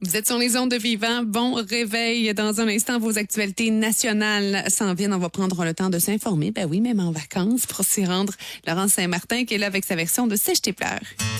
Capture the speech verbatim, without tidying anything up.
Vous êtes sur les ondes de Vivant. Bon réveil. Dans un instant, vos actualités nationales s'en viennent. On va prendre le temps de s'informer. Ben oui, même en vacances, pour s'y rendre. Laurence Saint-Martin qui est là avec sa version de Sèche tes pleurs.